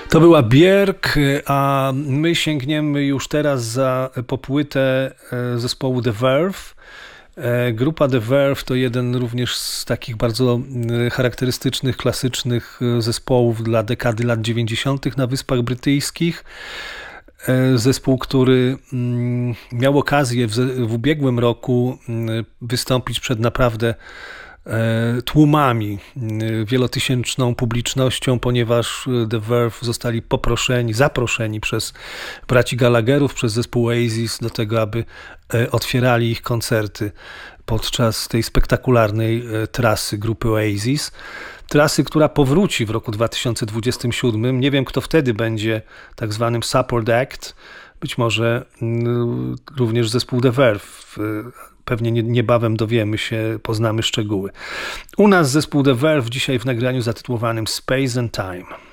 To była Björk, a my sięgniemy już teraz po płytę zespołu The Verve. Grupa The Verve to jeden również z takich bardzo charakterystycznych, klasycznych zespołów dla dekady lat 90. na Wyspach Brytyjskich. Zespół, który miał okazję w ubiegłym roku wystąpić przed naprawdę tłumami, wielotysięczną publicznością, ponieważ The Verve zostali zaproszeni przez braci Gallagherów, przez zespół Oasis do tego, aby otwierali ich koncerty podczas tej spektakularnej trasy grupy Oasis. Trasy, która powróci w roku 2027. Nie wiem, kto wtedy będzie tak zwanym support act. Być może również zespół The Verve. Pewnie niebawem dowiemy się, poznamy szczegóły. U nas zespół The Verve dzisiaj w nagraniu zatytułowanym Space and Time.